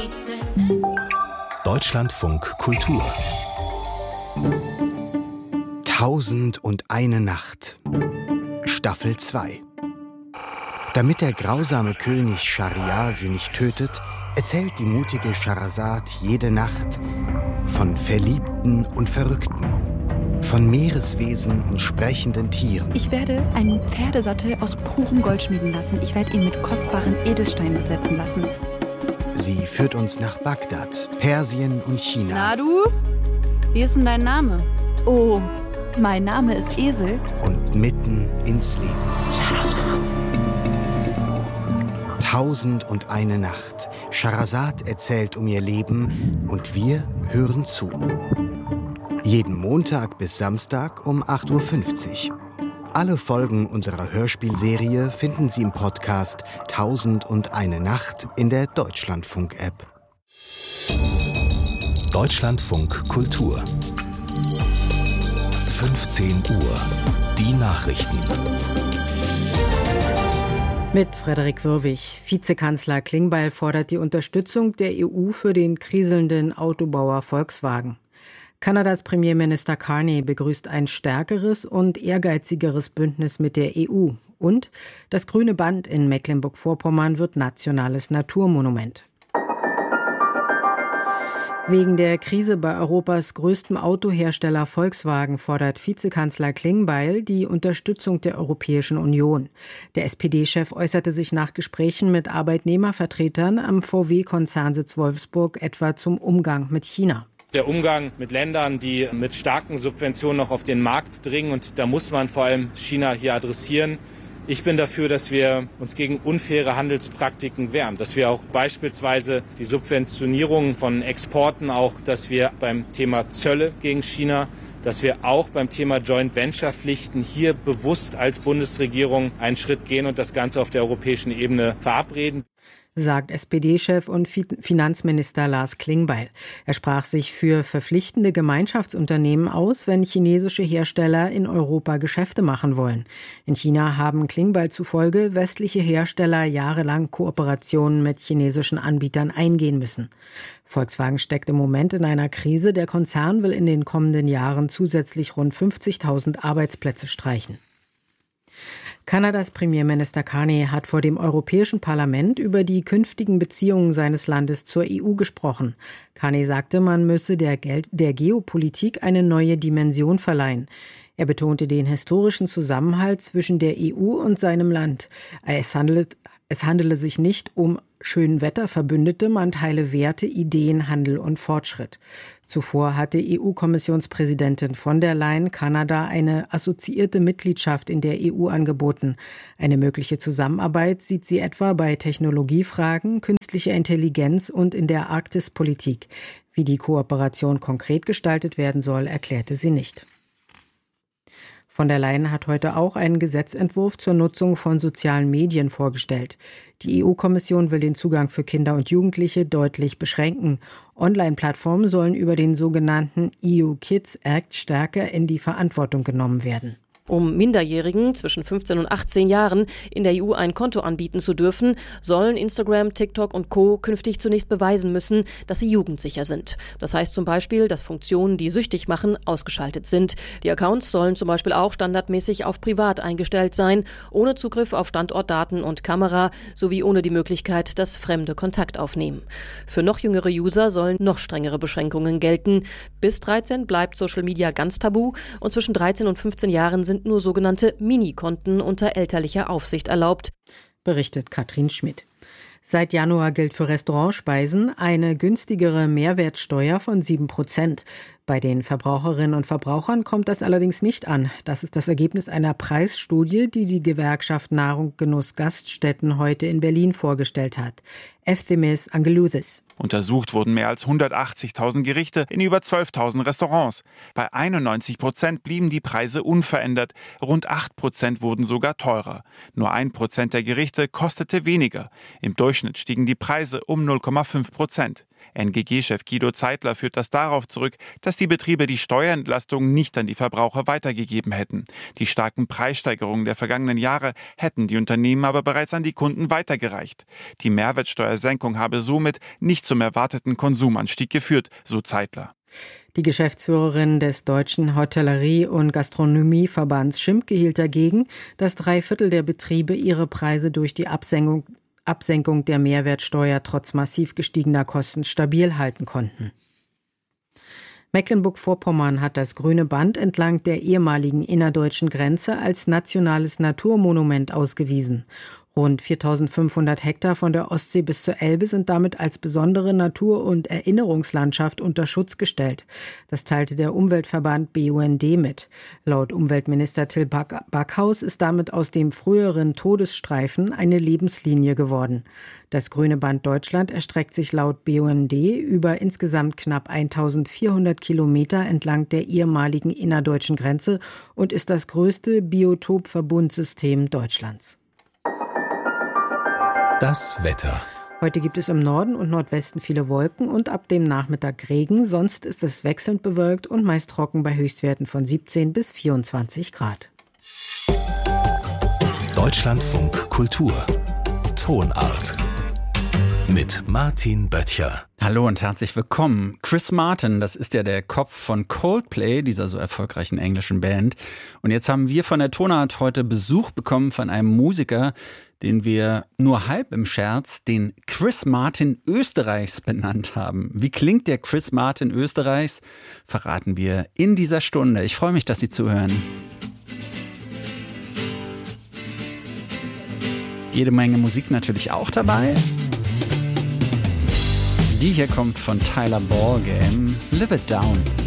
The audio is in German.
Deutschlandfunk Kultur 1001 Nacht Staffel 2. Damit der grausame König Schahriar sie nicht tötet, erzählt die mutige Schehersad jede Nacht von Verliebten und Verrückten, von Meereswesen und sprechenden Tieren. Ich werde einen Pferdesattel aus purem Gold schmieden lassen. Ich werde ihn mit kostbaren Edelsteinen besetzen lassen. Sie führt uns nach Bagdad, Persien und China. Na du? Wie ist denn dein Name? Oh, mein Name ist Esel. Und mitten ins Leben. 1001 Nacht. Schehersad erzählt um ihr Leben und wir hören zu. Jeden Montag bis Samstag um 8.50 Uhr. Alle Folgen unserer Hörspielserie finden Sie im Podcast 1001 Nacht in der Deutschlandfunk-App. Deutschlandfunk Kultur 15 Uhr. Die Nachrichten. Mit Frederik Wirwig. Vizekanzler Klingbeil fordert die Unterstützung der EU für den kriselnden Autobauer Volkswagen. Kanadas Premierminister Carney begrüßt ein stärkeres und ehrgeizigeres Bündnis mit der EU. Und das Grüne Band in Mecklenburg-Vorpommern wird nationales Naturmonument. Wegen der Krise bei Europas größtem Autohersteller Volkswagen fordert Vizekanzler Klingbeil die Unterstützung der Europäischen Union. Der SPD-Chef äußerte sich nach Gesprächen mit Arbeitnehmervertretern am VW-Konzernsitz Wolfsburg etwa zum Umgang mit China. Der Umgang mit Ländern, die mit starken Subventionen noch auf den Markt dringen, und da muss man vor allem China hier adressieren. Ich bin dafür, dass wir uns gegen unfaire Handelspraktiken wehren, dass wir auch beispielsweise die Subventionierung von Exporten, auch dass wir beim Thema Zölle gegen China, dass wir auch beim Thema Joint Venture Pflichten hier bewusst als Bundesregierung einen Schritt gehen und das Ganze auf der europäischen Ebene verabreden, sagt SPD-Chef und Finanzminister Lars Klingbeil. Er sprach sich für verpflichtende Gemeinschaftsunternehmen aus, wenn chinesische Hersteller in Europa Geschäfte machen wollen. In China haben Klingbeil zufolge westliche Hersteller jahrelang Kooperationen mit chinesischen Anbietern eingehen müssen. Volkswagen steckt im Moment in einer Krise. Der Konzern will in den kommenden Jahren zusätzlich rund 50.000 Arbeitsplätze streichen. Kanadas Premierminister Carney hat vor dem Europäischen Parlament über die künftigen Beziehungen seines Landes zur EU gesprochen. Carney sagte, man müsse der Geopolitik eine neue Dimension verleihen. Er betonte den historischen Zusammenhalt zwischen der EU und seinem Land. Es handele sich nicht um Schönwetterverbündete, man teile Werte, Ideen, Handel und Fortschritt. Zuvor hatte EU-Kommissionspräsidentin von der Leyen Kanada eine assoziierte Mitgliedschaft in der EU angeboten. Eine mögliche Zusammenarbeit sieht sie etwa bei Technologiefragen, künstlicher Intelligenz und in der Arktispolitik. Wie die Kooperation konkret gestaltet werden soll, erklärte sie nicht. Von der Leyen hat heute auch einen Gesetzentwurf zur Nutzung von sozialen Medien vorgestellt. Die EU-Kommission will den Zugang für Kinder und Jugendliche deutlich beschränken. Online-Plattformen sollen über den sogenannten EU Kids Act stärker in die Verantwortung genommen werden. Um Minderjährigen zwischen 15 und 18 Jahren in der EU ein Konto anbieten zu dürfen, sollen Instagram, TikTok und Co. künftig zunächst beweisen müssen, dass sie jugendsicher sind. Das heißt zum Beispiel, dass Funktionen, die süchtig machen, ausgeschaltet sind. Die Accounts sollen zum Beispiel auch standardmäßig auf privat eingestellt sein, ohne Zugriff auf Standortdaten und Kamera, sowie ohne die Möglichkeit, dass Fremde Kontakt aufnehmen. Für noch jüngere User sollen noch strengere Beschränkungen gelten. Bis 13 bleibt Social Media ganz tabu und zwischen 13 und 15 Jahren sind nur sogenannte Mini-Konten unter elterlicher Aufsicht erlaubt, berichtet Katrin Schmidt. Seit Januar gilt für Restaurantspeisen eine günstigere Mehrwertsteuer von 7%. Bei den Verbraucherinnen und Verbrauchern kommt das allerdings nicht an. Das ist das Ergebnis einer Preisstudie, die die Gewerkschaft Nahrung Genuss Gaststätten heute in Berlin vorgestellt hat. Efthimis Angelouthis. Untersucht wurden mehr als 180.000 Gerichte in über 12.000 Restaurants. Bei 91% blieben die Preise unverändert. Rund 8% wurden sogar teurer. Nur 1% der Gerichte kostete weniger. Im Durchschnitt stiegen die Preise um 0,5%. NGG-Chef Guido Zeitler führt das darauf zurück, dass die Betriebe die Steuerentlastung nicht an die Verbraucher weitergegeben hätten. Die starken Preissteigerungen der vergangenen Jahre hätten die Unternehmen aber bereits an die Kunden weitergereicht. Die Mehrwertsteuersenkung habe somit nicht zum erwarteten Konsumanstieg geführt, so Zeitler. Die Geschäftsführerin des Deutschen Hotellerie- und Gastronomieverbands Schimke hielt dagegen, dass 3/4 der Betriebe ihre Preise durch die Absenkung der Mehrwertsteuer trotz massiv gestiegener Kosten stabil halten konnten. Mecklenburg-Vorpommern hat das Grüne Band entlang der ehemaligen innerdeutschen Grenze als nationales Naturmonument ausgewiesen. Rund 4.500 Hektar von der Ostsee bis zur Elbe sind damit als besondere Natur- und Erinnerungslandschaft unter Schutz gestellt. Das teilte der Umweltverband BUND mit. Laut Umweltminister Till Backhaus ist damit aus dem früheren Todesstreifen eine Lebenslinie geworden. Das Grüne Band Deutschland erstreckt sich laut BUND über insgesamt knapp 1.400 Kilometer entlang der ehemaligen innerdeutschen Grenze und ist das größte Biotopverbundsystem Deutschlands. Das Wetter. Heute gibt es im Norden und Nordwesten viele Wolken und ab dem Nachmittag Regen. Sonst ist es wechselnd bewölkt und meist trocken bei Höchstwerten von 17 bis 24 Grad. Deutschlandfunk Kultur. Tonart. Mit Martin Böttcher. Hallo und herzlich willkommen. Chris Martin, das ist ja der Kopf von Coldplay, dieser so erfolgreichen englischen Band. Und jetzt haben wir von der Tonart heute Besuch bekommen von einem Musiker, den wir nur halb im Scherz den Chris Martin Österreichs benannt haben. Wie klingt der Chris Martin Österreichs? Verraten wir in dieser Stunde. Ich freue mich, dass Sie zuhören. Jede Menge Musik natürlich auch dabei. Die hier kommt von Tyler Ballgame, Live It Down.